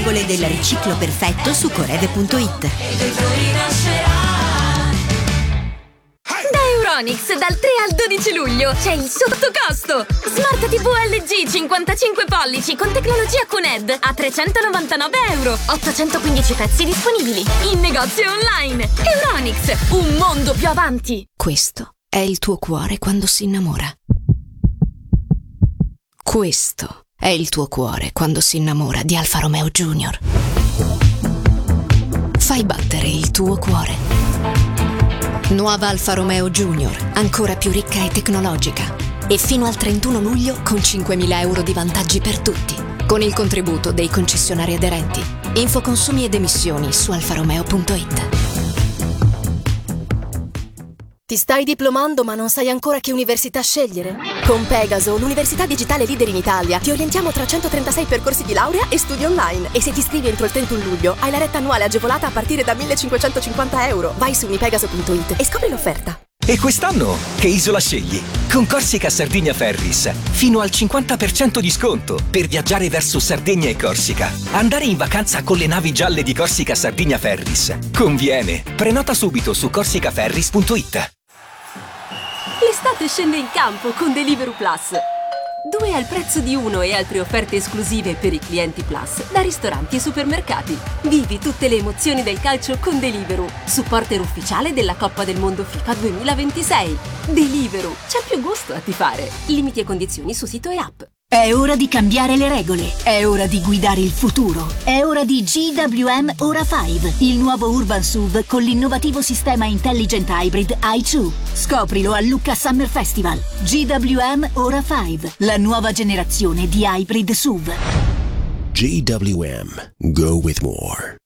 regole del riciclo perfetto su coreve.it. Da Euronics dal 3 al 12 luglio c'è il sottocosto. Smart TV LG 55 pollici con tecnologia QNED a €399. 815 pezzi disponibili in negozio online. Euronics, un mondo più avanti. Questo è il tuo cuore quando si innamora. Questo è il tuo cuore quando si innamora di Alfa Romeo Junior. Fai battere il tuo cuore. Nuova Alfa Romeo Junior, ancora più ricca e tecnologica. E fino al 31 luglio con 5.000 euro di vantaggi per tutti, con il contributo dei concessionari aderenti. Info consumi ed emissioni su alfaromeo.it. Ti stai diplomando ma non sai ancora che università scegliere? Con Pegaso, l'università digitale leader in Italia, ti orientiamo tra 136 percorsi di laurea e studi online. E se ti iscrivi entro il 31 luglio, hai la retta annuale agevolata a partire da €1.550. Vai su unipegaso.it e scopri l'offerta. E quest'anno che isola scegli? Con Corsica Sardigna Ferris, fino al 50% di sconto per viaggiare verso Sardegna e Corsica. Andare in vacanza con le navi gialle di Corsica Sardigna Ferris conviene. Prenota subito su corsicaferris.it. L'estate scende in campo con Deliveroo Plus. 2 al prezzo di 1 e altre offerte esclusive per i clienti Plus da ristoranti e supermercati. Vivi tutte le emozioni del calcio con Deliveroo, supporter ufficiale della Coppa del Mondo FIFA 2026. Deliveroo, c'è più gusto a tifare. Limiti e condizioni su sito e app. È ora di cambiare le regole, è ora di guidare il futuro, è ora di GWM Ora 5, il nuovo Urban SUV con l'innovativo sistema Intelligent Hybrid i2. Scoprilo al Lucca Summer Festival. GWM Ora 5, la nuova generazione di hybrid SUV. GWM, go with more.